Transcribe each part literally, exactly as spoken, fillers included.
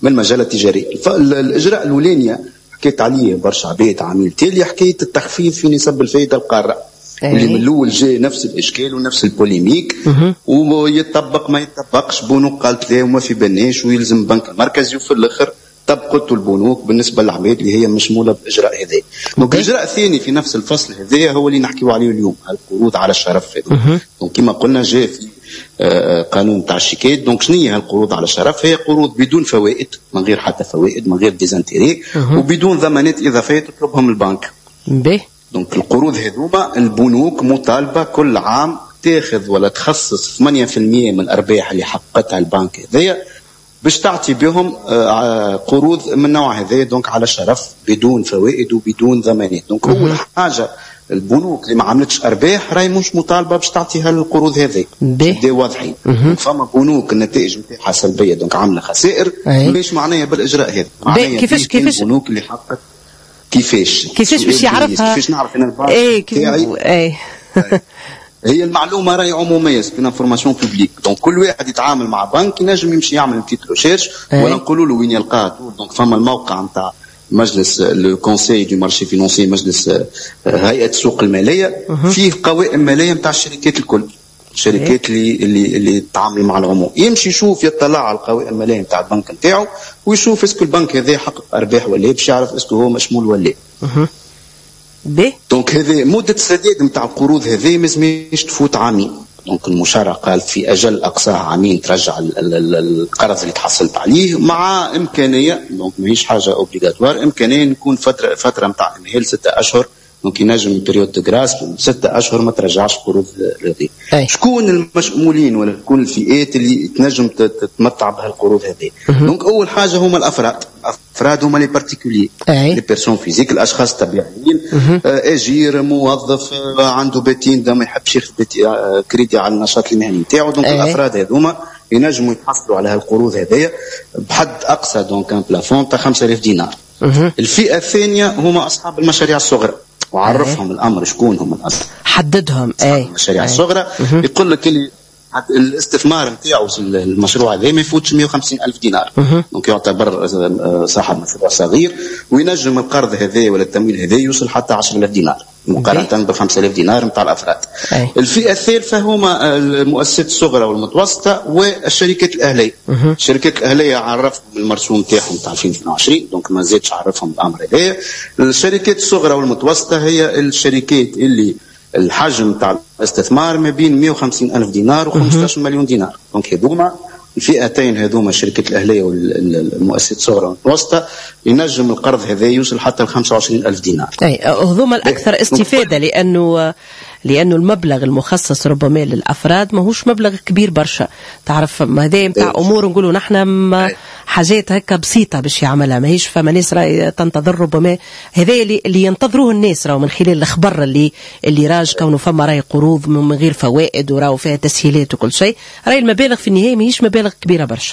من المجال التجاري. فالاجراء الاولاني حكيت عليه برشا عباد عامل تالي حكايه التخفيض في نسب الفائده القاره، اللي من الاول جاء نفس الاشكال ونفس البوليميك ويطبق ما يطبقش، بنوك قالت لا وما في بناش ويلزم البنك المركزي، وفي الاخر طبقت البنوك بالنسبه للعباد اللي هي مشموله بالاجراء هذا. دونك الاجراء الثاني في نفس الفصل هذا هو اللي نحكيو عليه اليوم، القروض على الشرف. دونك كما قلنا جاء في آه قانون تاع الشيكات. دونك شنو هي القروض على الشرف؟ هي قروض بدون فوائد، من غير حتى فوائد، من غير ديزانتيري، وبدون ضمانات اضافيه تطلبهم البنك. به دونك القروض هذوما البنوك مطالبه كل عام تاخذ ولا تخصص ثمانية بالمئة من الارباح اللي حققتها البنك هذايا باش تعطي بهم قروض من نوع هذا، دونك على شرف بدون فوائد وبدون ضمانات. دونك اول حاجه البنوك اللي ما عملتش ارباح راهي مش مطالبه باش تعطيها القروض هذه، دي واضحين. فما بنوك النتائج نتاعها سلبيه دونك عامله خسائر، ليش معناها بالاجراء هذا؟ معناها كيفاش كيفاش البنوك اللي حققت كيفاش كيفاش باش يعرفها؟ كيفاش نعرف ان البنك اي اي هي المعلومه راهي عموميه، سي انفورماسيون بوبليك. دونك كل واحد يتعامل مع بنك ينجم يمشي يعمل بتيت ريشيرش ولا نقولوا له وين يلقاه. دونك فما الموقع نتاع مجلس لو كونساي دو مارشي فينونسي، مجلس هيئه السوق الماليه، فيه قوائم ماليه نتاع الشركات الكل، الشركات اللي اللي اللي تتعامل مع العموم، يمشي يشوف يطلع على القوائم الماليه نتاع البنك نتاعو ويشوف اسكو البنك هذا يحقق ارباح ولا باش يعرف اسكو هو مشمول ولا. بي دونك هذه مده السداد نتاع القروض هذه مازمش تفوت عامين. دونك المشرع قال في اجل اقصاه عامين ترجع القرض اللي تحصلت عليه، مع امكانيه دونك ماهيش حاجه اوبليغاتوار، امكانيه نكون فتره فتره نتاع امهال ستة اشهر. دونك ينجم بريود دو غراس ستة اشهر ما ترجعش قروض هذه. شكون المشمولين ولا شكون الفئات اللي تنجم تتمتع بهالقروض هذه؟ دونك اول حاجه هما الافراد، الافراد هما لي بارتيكولي، لي بيرسون فيزيك، الاشخاص الطبيعيين، اجير، موظف عنده بيتين ما يحبش ياخذ كريدي على النشاط المهني نتاعو. دونك الافراد هذوما ينجموا يحصلوا على هالقروض هذيا بحد اقصى دونك ان بلافون تاع خمسة آلاف دينار. الفئه الثانيه هما اصحاب المشاريع الصغرى، وعرفهم الامر شكون هم الاصل، حددهم. اي المشاريع الصغرى يقول لك اللي الاستثمار نتاعو المشروع هذا ما يفوتش مئة وخمسين ألف دينار. دونك يعتبر صاحب مشروع صغير، وينجم القرض هذا ولا التمويل هذا يوصل حتى عشرة آلاف دينار مقارنه ب خمسة آلاف دينار نتاع الافراد. أي. الفئه الثالثه هما المؤسسات الصغرى والمتوسطه والشركات الاهليه. الشركات الاهليه عرفهم المرسوم تاعهم تاع ألفين واثنين وعشرين، دونك ما زادش عرفهم الامر هذا. الشركات الصغرى والمتوسطه هي الشركات اللي الحجم تاع الاستثمار ما بين مئة وخمسين ألف دينار و خمسة عشر مليون دينار. دونك هذوما الفئتين هذوما الشركات الاهليه والمؤسسات الصغرى والمتوسطه ينجم القرض هذا يوصل حتى ل خمسة وعشرين ألف دينار. اي هذوما الاكثر استفاده، لانه لانه المبلغ المخصص ربما للافراد ماهوش مبلغ كبير برشا. تعرف هذا نتاع امور نقولوا نحن حاجات هكا بسيطه باش يعملها، ماهيش فما ناس راهي تنتظر ربما هذا اللي, اللي ينتظروه الناس راهو من خلال الاخبار اللي اللي راج كونه فما راهي قروض من غير فوائد وراهو فيها تسهيلات وكل شيء، راهي المبالغ في النهايه ماهيش مبالغ كبيره برشا.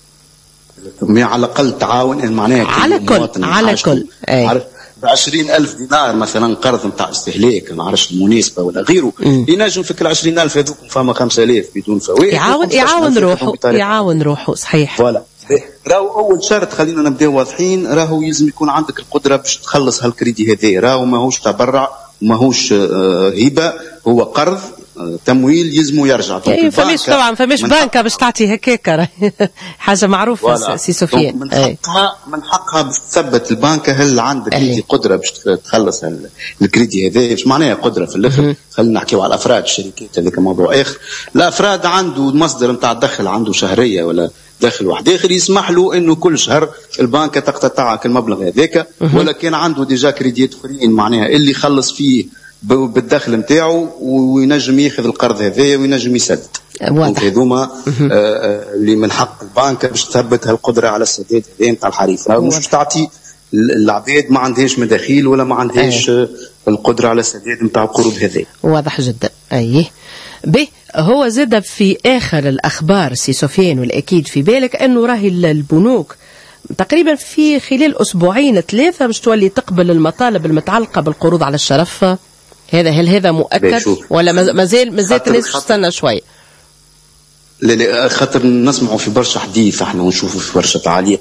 على الاقل تعاون معناها على كل على كل اي بعشرين ألف دينار مثلا قرض نتاع استهلاك ما عرفش المناسبة ولا غيره، ينجم في العشرين ألف هذوك فما خمسة آلاف بدون فوائد، يعاون يعاون روحه يعاون روحه صحيح. فوالا راهو أول شرط خلينا نبداو واضحين، راهو يلزم يكون عندك القدرة باش تخلص هالكريدي هذا، راهو ماهوش تبرع وماهوش هبة، هو قرض تمويل يلزمو يرجع. اي فماش طبعا فماش بنكه باش تعطي هكاكا حاجه معروفه سي سفيان. من حقها من حقها باش تثبت البنكه هل عندك أي. قدره باش تخلص الكريدي هذا، مش معناها قدره في الاخر. خلينا نحكيو على الافراد، الشركات هذاك موضوع اخر. الافراد عنده مصدر نتاع الدخل، عنده شهريه ولا داخل واحد اخر يسمح له انه كل شهر البنكه تقتطع المبلغ هذاك، ولا كان عنده ديجا كريديات اخرين معناها اللي يخلص فيه بالدخل نتاعو وينجم ياخذ القرض هذايا وينجم يسدد. دونك هذوما اللي من حق البنك باش تثبت هالقدره على السداد هذايا نتاع الحريف، مش باش تعطي العباد ما عندهاش مداخيل ولا ما عندهاش أيه. القدره على السداد نتاع القروض هذايا. واضح جدا. اي به هو زاد في اخر الاخبار سي سفيان، والاكيد في بالك انه راهي البنوك تقريبا في خلال اسبوعين ثلاثه باش تولي تقبل المطالب المتعلقه بالقروض على الشرف. هذا هل هذا مؤكد ولا مازال مازال الناس تستنى شوي؟ لا لا خاطر نسمعوا في برشا حديث احنا ونشوفوا في برشا تعليق